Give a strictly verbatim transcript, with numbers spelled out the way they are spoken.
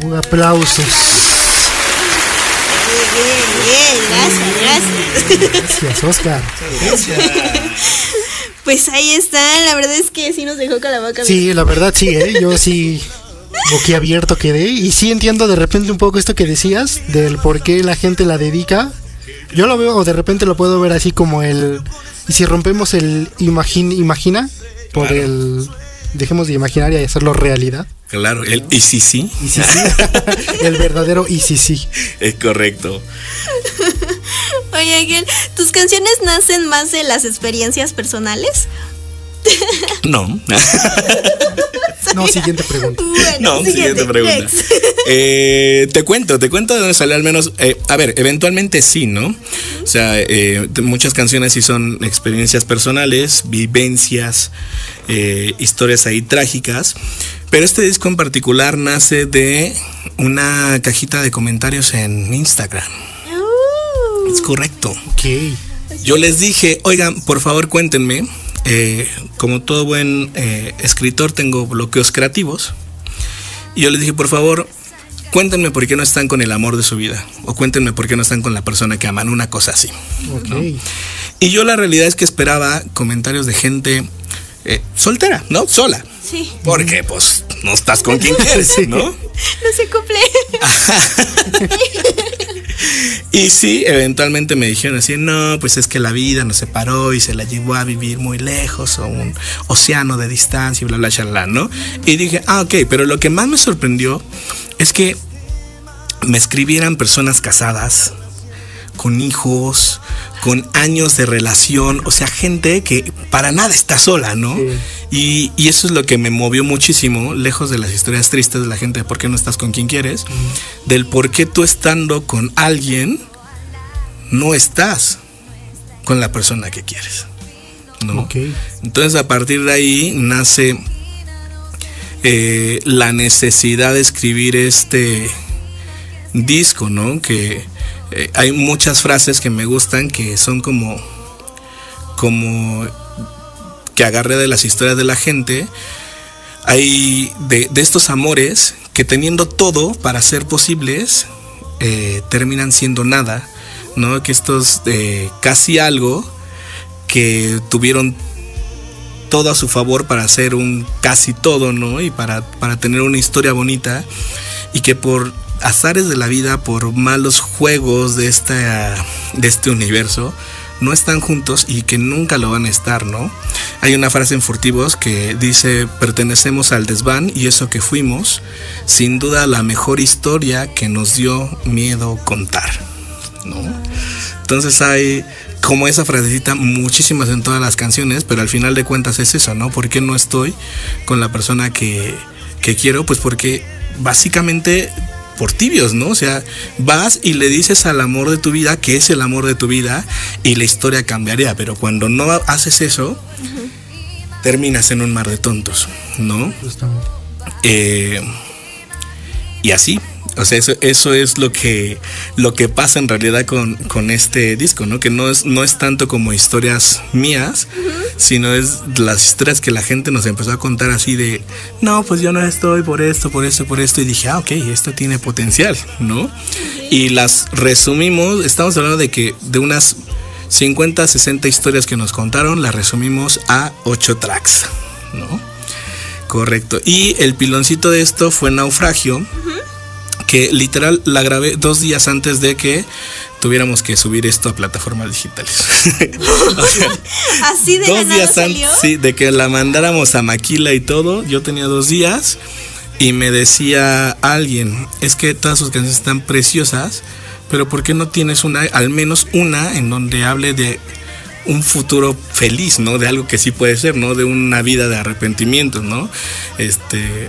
Un aplauso. Bien, bien, bien, gracias, gracias. Gracias, Oscar. Pues ahí está, la verdad es que sí nos dejó con la boca. Sí, la verdad sí, ¿eh? Yo sí boquiabierto quedé. Y sí entiendo de repente un poco esto que decías, del por qué la gente la dedica. Yo lo veo, o de repente lo puedo ver así como el... Y si rompemos el imagin, imagina, por claro. el... Dejemos de imaginar y hacerlo realidad. Claro, el y sí sí. Y sí, sí. El verdadero y sí sí. Es correcto. Oye, Ángel, ¿tus canciones nacen más de las experiencias personales? No. No, siguiente pregunta. Bueno, no, siguiente, siguiente pregunta. Eh, te cuento, te cuento de dónde salió al menos. Eh, a ver, eventualmente sí, ¿no? O sea, eh, muchas canciones sí son experiencias personales, vivencias, eh, historias ahí trágicas. Pero este disco en particular nace de una cajita de comentarios en Instagram. Uh. Es correcto. Okay. Yo les dije, oigan, por favor cuéntenme. Eh, como todo buen eh, escritor tengo bloqueos creativos. Y yo les dije, por favor, cuéntenme por qué no están con el amor de su vida. O cuéntenme por qué no están con la persona que aman, una cosa así, okay. ¿no? Y yo la realidad es que esperaba comentarios de gente eh, soltera, ¿no? Sola. Sí. Porque pues no estás con quien quieres, ¿no? No se cumple. Y sí, eventualmente me dijeron así, no, pues es que la vida nos separó y se la llevó a vivir muy lejos, o un océano de distancia y bla, bla, bla, ¿no? Y dije, ah, ok, pero lo que más me sorprendió es que me escribieran personas casadas, con hijos, con años de relación, o sea, gente que para nada está sola, ¿no? Sí. Y, y eso es lo que me movió muchísimo, lejos de las historias tristes de la gente de por qué no estás con quien quieres, mm. del por qué tú estando con alguien no estás con la persona que quieres, ¿no? Okay. Entonces a partir de ahí nace eh, la necesidad de escribir este disco, ¿no? Que eh, hay muchas frases que me gustan que son como como que agarré de las historias de la gente. Hay de, de estos amores que teniendo todo para ser posibles eh, terminan siendo nada, ¿no? Que estos eh, casi algo que tuvieron todo a su favor para hacer un casi todo, ¿no? Y para, para tener una historia bonita, y que por azares de la vida, por malos juegos de esta, de este universo, no están juntos y que nunca lo van a estar, ¿no? Hay una frase en Furtivos que dice, pertenecemos al desván y eso que fuimos, sin duda la mejor historia que nos dio miedo contar, ¿no? Entonces hay como esa frasecita muchísimas en todas las canciones, pero al final de cuentas es eso, ¿no? ¿Por qué no estoy con la persona que, que quiero? Pues porque básicamente por tibios, ¿no? O sea, vas y le dices al amor de tu vida que es el amor de tu vida y la historia cambiaría, pero cuando no haces eso, uh-huh. terminas en un mar de tontos, ¿no? Justamente. Eh, y así, o sea, eso, eso es lo que, lo que pasa en realidad con, con este disco, ¿no? Que no es, no es tanto como historias mías, uh-huh. sino es las historias que la gente nos empezó a contar así de, no, pues yo no estoy por esto, por esto, por esto, y dije, ah, ok, esto tiene potencial, ¿no? Uh-huh. Y las resumimos, estamos hablando de que de unas cincuenta, sesenta historias que nos contaron, las resumimos a ocho tracks, ¿no? Correcto. Y el piloncito de esto fue Naufragio, uh-huh. que literal la grabé dos días antes de que tuviéramos que subir esto a plataformas digitales. O sea, así de dos la días nada antes, salió. sí, de que la mandáramos a Maquila y todo. Yo tenía dos días y me decía alguien, es que todas sus canciones están preciosas, pero ¿por qué no tienes una, al menos una en donde hable de un futuro feliz, ¿no? De algo que sí puede ser, ¿no? De una vida de arrepentimientos, ¿no? Este,